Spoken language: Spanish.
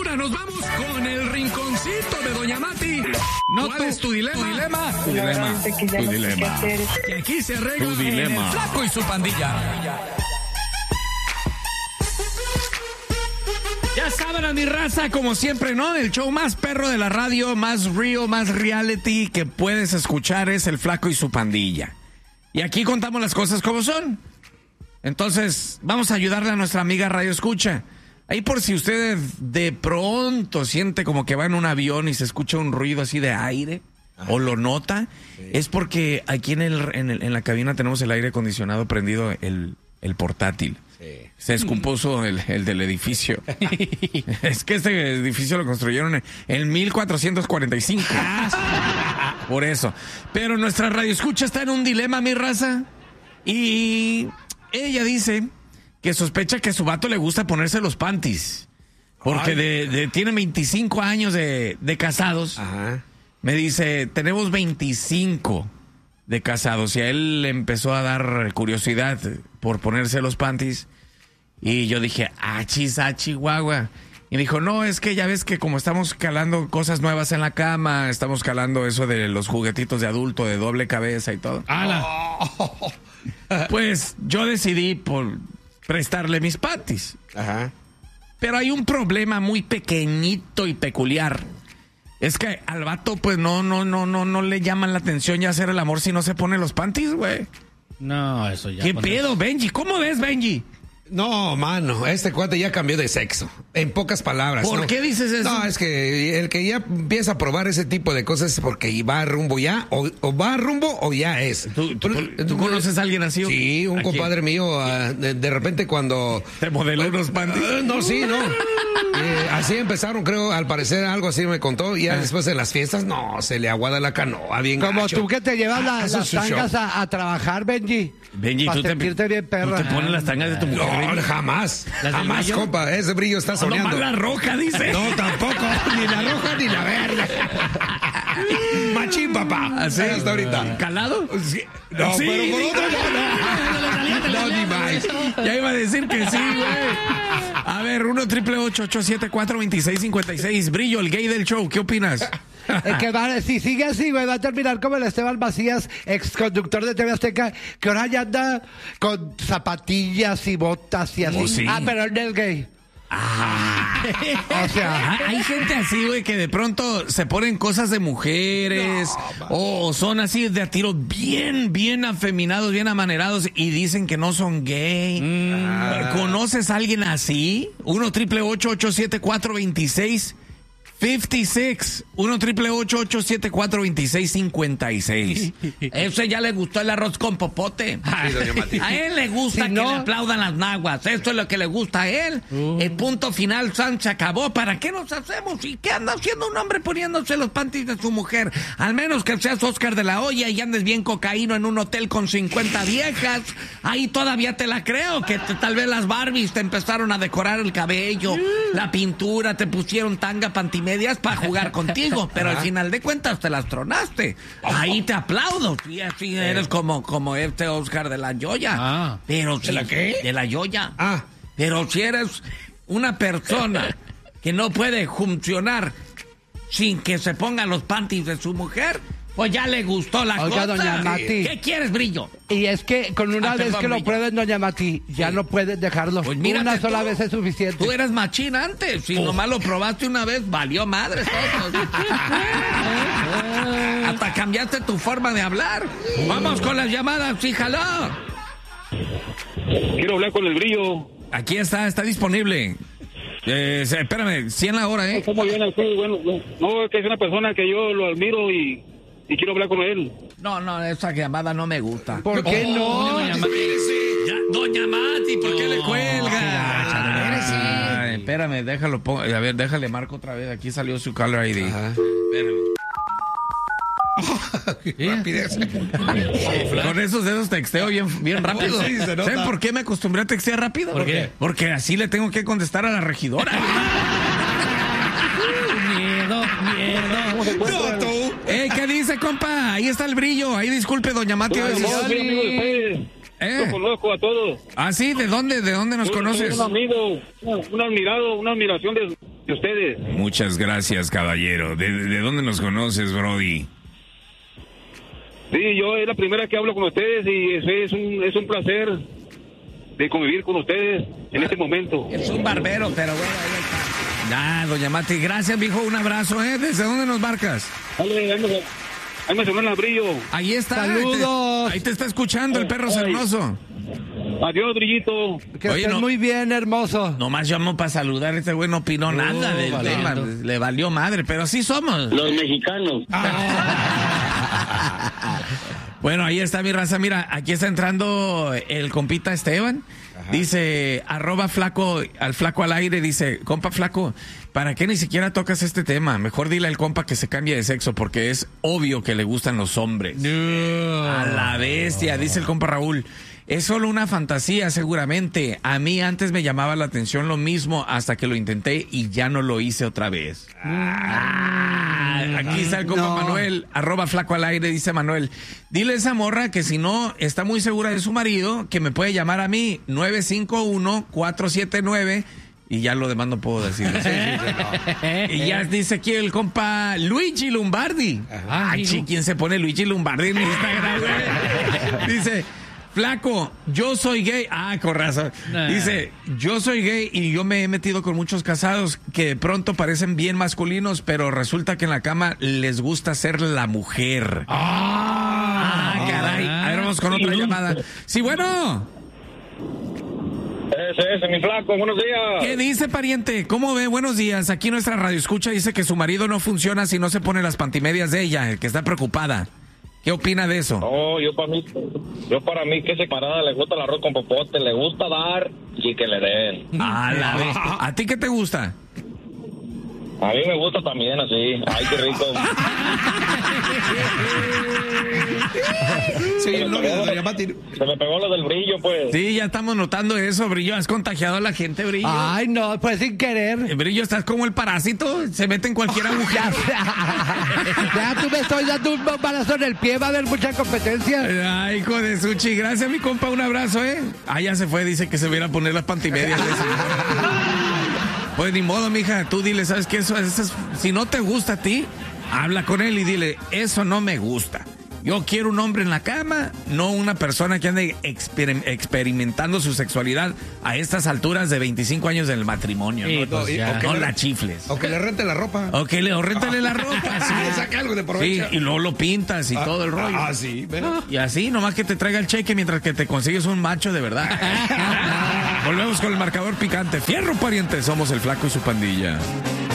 cultura, nos vamos con el rinconcito de Doña Mati. ¿Cuál es tu dilema? Tu dilema. Y aquí se arregla Tu dilema. el Flaco y su pandilla. Ya saben, a mi raza, como siempre, ¿no? El show más perro de la radio, más real, más reality que puedes escuchar es el Flaco y su pandilla. Y aquí contamos las cosas como son. Entonces, vamos a ayudarle a nuestra amiga Radio Escucha. Ahí por si usted de pronto siente como que va en un avión y se escucha un ruido así de aire, o lo nota, es porque aquí en la cabina tenemos el aire acondicionado prendido, el portátil. Sí. Se descompuso el del edificio. Es que este edificio lo construyeron en 1445. Por eso. Pero nuestra Radio Escucha está en un dilema, mi raza. Y ella dice que sospecha que a su vato le gusta ponerse los panties. Porque tiene 25 años de casados. Ajá. Me dice, tenemos 25 de casados. Y a él le empezó a dar curiosidad por ponerse los panties. Y yo dije, chihuahua. Y dijo, no, es que ya ves que como estamos calando cosas nuevas en la cama, estamos calando eso de los juguetitos de adulto, de doble cabeza y todo. Pues yo decidí por prestarle mis panties. Ajá. Pero hay un problema muy pequeñito y peculiar. Es que al vato pues no le llaman la atención ya hacer el amor si no se pone los panties, güey. No, eso ya. ¿Qué pedo, Benji? ¿Cómo ves, Benji? No, mano, este cuate ya cambió de sexo. En pocas palabras. ¿Por qué dices eso? No, es que el que ya empieza a probar ese tipo de cosas es porque va rumbo ya, o va rumbo o ya es. ¿Tú conoces a alguien así? Sí, un compadre mío, de repente cuando... ¿Te modeló unos panties? No. Así empezaron, creo, al parecer algo así me contó. Y ya después de las fiestas, no, se le aguada la canoa bien Como gacho. tú que te llevas las tangas a trabajar, Benji. Benji, tú bien perra. ¿Tú te pones las tangas de tu mujer? No, jamás. Jamás, compa. Ese brillo está soñando. No, la roja, dice. No, tampoco. Ni la roja ni la verde. Machín, papá. ¿Así? Hasta ahorita. ¿Calado? Sí. No, sí, pero por otro no, ni más. Ya iba a decir que sí, güey. A ver, 1-888-874-2656. Brillo, el gay del show. ¿Qué opinas? Si sigue así, güey, va a terminar como el Esteban Macías, ex conductor de TV Azteca, que ahora ya anda con zapatillas y botas y así. Oh, sí. Pero él no es gay. O sea, hay gente así, güey, que de pronto se ponen cosas de mujeres o son así de a tiro bien afeminados, bien amanerados y dicen que no son gay. ¿Conoces a alguien así? 1-888-874-2656. 1-888-874-2656. Ese ya le gustó el arroz con popote. A él le gusta que le aplaudan las naguas. Esto es lo que le gusta a él. El punto final, San, se acabó. ¿Para qué nos hacemos? ¿Y qué anda haciendo un hombre poniéndose los panties de su mujer? Al menos que seas Oscar de la Hoya y andes bien cocaíno en un hotel con 50 viejas. Ahí todavía te la creo. Que tal vez las Barbies te empezaron a decorar el cabello, la pintura, te pusieron tanga, pantimedias para jugar contigo, pero al final de cuentas te las tronaste. Ahí te aplaudo. Sí, así eres como este Oscar de la Yoya. Pero si, ¿de la qué? De la Yoya. Pero si eres una persona que no puede funcionar sin que se pongan los panties de su mujer, pues ya le gustó la cosa. Doña Mati. ¿Qué quieres, Brillo? Y es que con una vez que lo prueben, doña Mati, ya no puedes dejarlo. Pues una sola vez es suficiente. Tú eras machín antes. Si nomás lo probaste una vez, valió madre todo. Hasta cambiaste tu forma de hablar. Vamos con las llamadas, fíjalo. Quiero hablar con el Brillo. Aquí está disponible. Espérame, 100 la hora, ¿eh? Está muy bien, bueno. No, es que es una persona que yo lo admiro y quiero hablar con él. No, esa llamada no me gusta. ¿Por qué no? Doña Mati, ¿por qué le cuelga? Espérame, déjalo, a ver, déjale marco otra vez. Aquí salió su caller ID. Espérame. Rapidez. Con esos dedos texteo bien rápido. Sí, se nota. ¿Saben por qué me acostumbré a textear rápido? ¿Por qué? Porque así le tengo que contestar a la regidora. Miedo. No, tú. ¿Qué dice, compa? Ahí está el Brillo. Ahí disculpe, doña Mati. Soy amigo de ustedes. Los conozco a todos. ¿Ah, sí? ¿De dónde nos conoces? Un amigo, un admirado, una admiración de ustedes. Muchas gracias, caballero. ¿De dónde nos conoces, Brody? Sí, yo es la primera que hablo con ustedes y es un placer de convivir con ustedes en este momento. Es un barbero, pero bueno, ahí está. Doña Mati, gracias, mijo, un abrazo, ¿eh? ¿Desde dónde nos marcas? Ahí me sonó el brillo. Ahí está. ¡Saludos! Ahí te está escuchando el perro cernoso. Adiós, brillito. Que Oye, estés no- muy bien, hermoso. Nomás llamó para saludar, este güey no opinó nada del tema, le valió madre, pero así somos. Los mexicanos. Bueno, ahí está mi raza, mira, aquí está entrando el compita Esteban, dice, @flaco, al flaco al aire, dice, compa flaco, ¿para qué ni siquiera tocas este tema? Mejor dile al compa que se cambie de sexo, porque es obvio que le gustan los hombres. A la bestia, dice el compa Raúl. Es solo una fantasía, seguramente. A mí antes me llamaba la atención lo mismo hasta que lo intenté y ya no lo hice otra vez. Aquí está el compa Manuel, @flaco al aire, dice Manuel. Dile a esa morra que si no está muy segura de su marido, que me puede llamar a mí, 951-479, y ya lo demás no puedo decir. Y ya dice aquí el compa Luigi Lombardi. ¿Quién se pone Luigi Lombardi en Instagram, güey? Dice... Flaco, yo soy gay. Con razón. Dice, yo soy gay y yo me he metido con muchos casados que de pronto parecen bien masculinos, pero resulta que en la cama les gusta ser la mujer. Caray. A ver, vamos con otra llamada. Sí, bueno. Ese, mi flaco, buenos días. ¿Qué dice, pariente? ¿Cómo ve? Buenos días. Aquí nuestra radio escucha dice que su marido no funciona si no se pone las pantimedias de ella, que está preocupada. ¿Qué opina de eso? No, yo para mí que separada le gusta el arroz con popote, le gusta dar y que le den. ¿A ti qué te gusta? A mí me gusta también así. Ay, qué rico. Sí, el novio de Doña Mati. Se me pegó lo del brillo, pues. Sí, ya estamos notando eso, Brillo. ¿Has contagiado a la gente, Brillo? Ay, no, pues sin querer. Brillo, estás como el parásito. Se mete en cualquier agujero. Ya tú me estoy dando un bombarazo en el pie, va a haber mucha competencia. Ay, hijo de Suchi. Gracias, mi compa. Un abrazo, ¿eh? Ya se fue. Dice que se viera a poner las pantimedias. Pues ni modo, mija. Tú dile, ¿sabes qué? Eso si no te gusta a ti, habla con él y dile, eso no me gusta. Yo quiero un hombre en la cama, no una persona que ande experimentando su sexualidad a estas alturas de 25 años del matrimonio. Sí, ¿no? pues ya. No la chifles. O que le rente la ropa. O réntale la ropa. Sí, le saca algo de Sí, provecho. y luego lo pintas y todo el rollo. Sí, pero... Y así, nomás que te traiga el cheque mientras que te consigues un macho de verdad. Volvemos con el marcador picante. Fierro, pariente. Somos el Flaco y su pandilla.